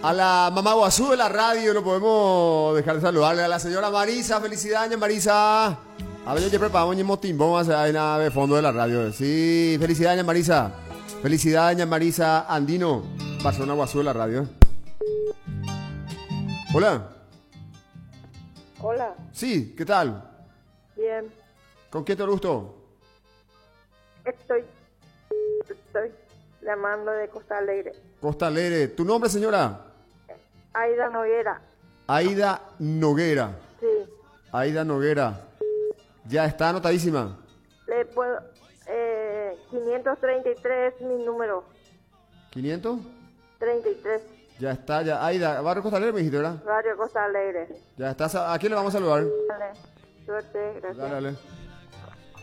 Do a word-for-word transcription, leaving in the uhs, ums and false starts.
A la mamá Guazú de la radio no podemos dejar de saludarle. A la señora Marisa, felicidades, doña Marisa. A ver, yo te preparamos un motimbón hacia la de fondo de la radio. Sí, felicidades, doña Marisa. Felicidades, doña Marisa Andino, Barcelona Guazú de la radio. Hola. Hola. Sí, ¿qué tal? Bien. ¿Con quién te gustó? Estoy, estoy llamando de Costa Alegre. Costa Alegre. ¿Tu nombre, señora? Aida Noguera. Aida Noguera. Sí. Aida Noguera. Ya está anotadísima. Le puedo... Eh, quinientos treinta y tres, mi número. ¿quinientos? treinta y tres. Ya está, ya. Aida, Barrio Costa Alegre me dijiste, ¿verdad? Radio Costa Alegre. Ya está. ¿A quién le vamos a saludar? Dale. Suerte, gracias. Dale, dale.